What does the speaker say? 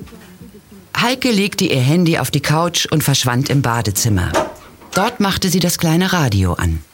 Heike legte ihr Handy auf die Couch und verschwand im Badezimmer. Dort machte sie das kleine Radio an.